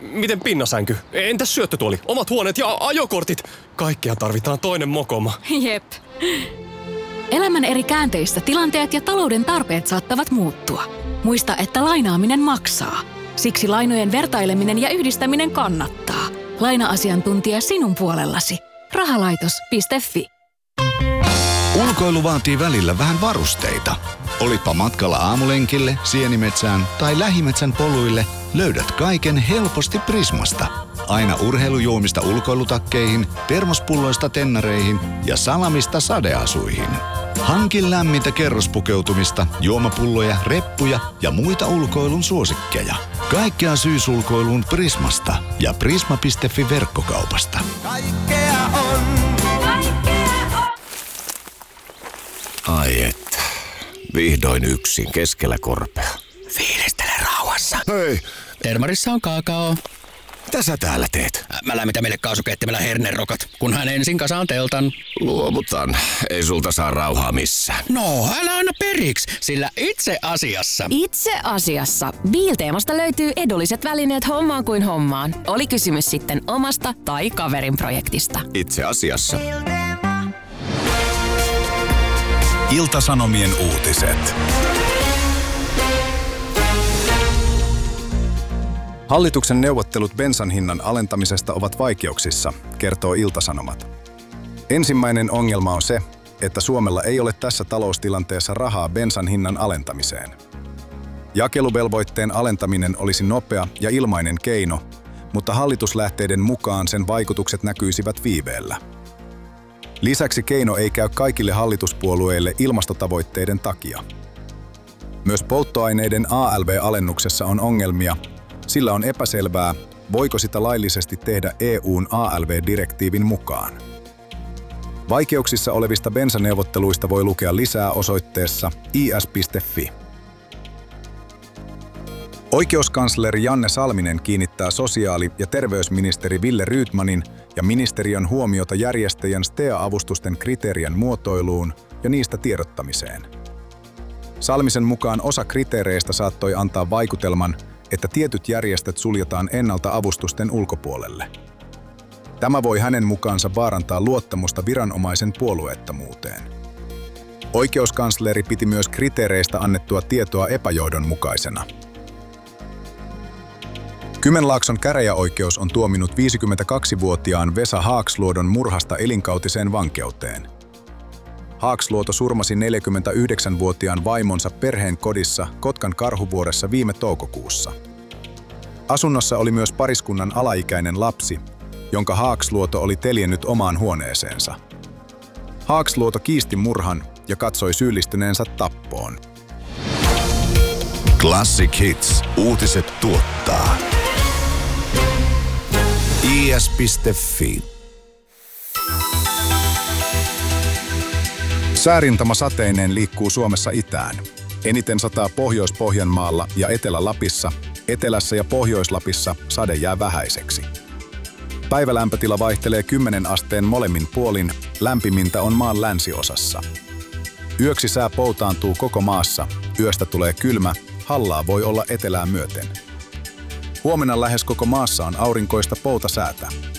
Miten pinnasänky? Entäs syöttötuoli? Omat huoneet ja ajokortit? Kaikkea tarvitaan toinen mokoma. Jep. Elämän eri käänteissä tilanteet ja talouden tarpeet saattavat muuttua. Muista, että lainaaminen maksaa. Siksi lainojen vertaileminen ja yhdistäminen kannattaa. Laina-asiantuntija sinun puolellasi. Rahalaitos.fi. Ulkoilu vaatii välillä vähän varusteita. Olitpa matkalla aamulenkille, sienimetsään tai lähimetsän poluille, löydät kaiken helposti Prismasta. Aina urheilujuomista ulkoilutakkeihin, termospulloista tennareihin ja salamista sadeasuihin. Hankin lämmintä kerrospukeutumista, juomapulloja, reppuja ja muita ulkoilun suosikkeja. Kaikkea syysulkoiluun Prismasta ja prisma.fi verkkokaupasta. Kaikkea on. Ai että. Vihdoin yksin keskellä korpea. Fiilistele rauhassa. Hei, Termarissa on kaakao. mitä sä täällä teet? Mä lämmitän meille kaasukeittimellä hernerokat, kunhan ensin kasaan teltan. Luovutan. Ei sulta saa rauhaa missään. No, älä aina periksi, sillä itse asiassa Biilteemasta löytyy edulliset välineet hommaan kuin hommaan. Oli kysymys sitten omasta tai kaverin projektista. Itse asiassa. Ilta-Sanomien uutiset. Hallituksen neuvottelut bensan hinnan alentamisesta ovat vaikeuksissa, kertoo Ilta-Sanomat. Ensimmäinen ongelma on se, että Suomella ei ole tässä taloustilanteessa rahaa bensan hinnan alentamiseen. Jakeluvelvoitteen alentaminen olisi nopea ja ilmainen keino, mutta hallituslähteiden mukaan sen vaikutukset näkyisivät viiveellä. Lisäksi keino ei käy kaikille hallituspuolueille ilmastotavoitteiden takia. Myös polttoaineiden ALV-alennuksessa on ongelmia, sillä on epäselvää, voiko sitä laillisesti tehdä EU:n ALV-direktiivin mukaan. Vaikeuksissa olevista bensaneuvotteluista voi lukea lisää osoitteessa is.fi. Oikeuskansleri Janne Salminen kiinnittää sosiaali- ja terveysministeri Wille Rydmanin ja ministeriön huomiota järjestäjän STEA-avustusten kriteerien muotoiluun ja niistä tiedottamiseen. Salmisen mukaan osa kriteereistä saattoi antaa vaikutelman, että tietyt järjestöt suljetaan ennalta avustusten ulkopuolelle. Tämä voi hänen mukaansa vaarantaa luottamusta viranomaisen puolueettomuuteen. Oikeuskansleri piti myös kriteereistä annettua tietoa epäjohdonmukaisena. Kymenlaakson käräjäoikeus on tuominut 52-vuotiaan Vesa Haaksluodon murhasta elinkautiseen vankeuteen. Haaksluoto surmasi 49-vuotiaan vaimonsa perheen kodissa Kotkan Karhuvuoressa viime toukokuussa. Asunnossa oli myös pariskunnan alaikäinen lapsi, jonka Haaksluoto oli teljennyt omaan huoneeseensa. Haaksluoto kiisti murhan ja katsoi syyllistyneensä tappoon. Classic Hits. Uutiset tuottaa. is.fi. Säärintama sateineen liikkuu Suomessa itään. Eniten sataa Pohjois-Pohjanmaalla ja Etelä-Lapissa, Etelässä ja Pohjois-Lapissa sade jää vähäiseksi. Päivälämpötila vaihtelee 10 asteen molemmin puolin, lämpimintä on maan länsiosassa. Yöksi sää poutaantuu koko maassa, yöstä tulee kylmä, hallaa voi olla etelää myöten. Huomenna lähes koko maassa on aurinkoista poutasäätä.